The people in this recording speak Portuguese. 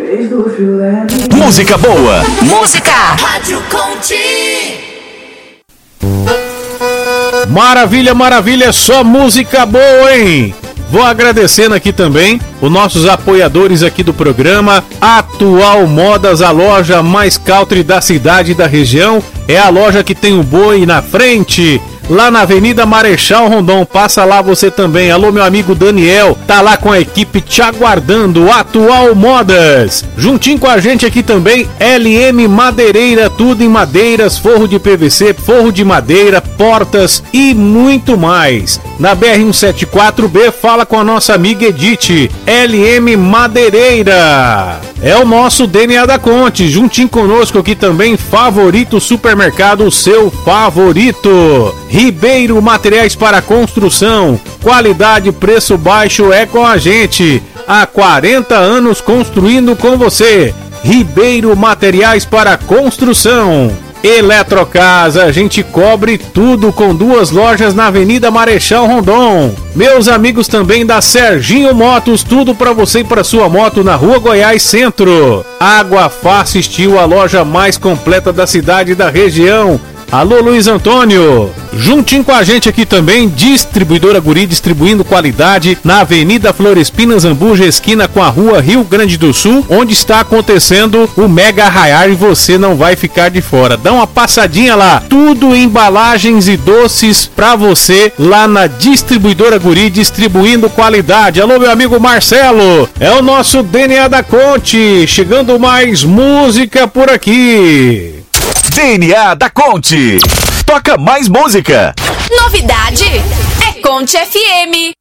Música boa. Música. Rádio Conte. Maravilha, maravilha, só música boa, hein? Vou agradecendo aqui também os nossos apoiadores aqui do programa. Atual Modas, a loja mais country da cidade e da região. É a loja que tem o boi na frente, lá na Avenida Marechal Rondon. Passa lá você também. Alô, meu amigo Daniel, tá lá com a equipe te aguardando. Atual Modas. Juntinho com a gente aqui também, LM Madeireira, tudo em madeiras, forro de PVC, forro de madeira, portas e muito mais. Na BR-174B, fala com a nossa amiga Edith. LM Madeireira. É o nosso DNA da Conte. Juntinho conosco aqui também, Favorito Supermercado, o seu favorito. Ribeiro Materiais para Construção. Qualidade, preço baixo é com a gente. Há 40 anos construindo com você. Ribeiro Materiais para Construção. Eletrocasa, a gente cobre tudo com 2 lojas na Avenida Marechal Rondon. Meus amigos também da Serginho Motos, tudo para você e para sua moto na Rua Goiás Centro. Água Fácil Steel, a loja mais completa da cidade e da região. Alô, Luiz Antônio. Juntinho com a gente aqui também, Distribuidora Guri, distribuindo qualidade na Avenida Florespinas, Zambuja, esquina com a Rua Rio Grande do Sul, onde está acontecendo o Mega Arraiar e você não vai ficar de fora. Dá uma passadinha lá, tudo embalagens e doces pra você lá na Distribuidora Guri, distribuindo qualidade. Alô, meu amigo Marcelo, é o nosso DNA da Conte, chegando mais música por aqui. DNA da Conte. Toca mais música. Novidade é Conte FM.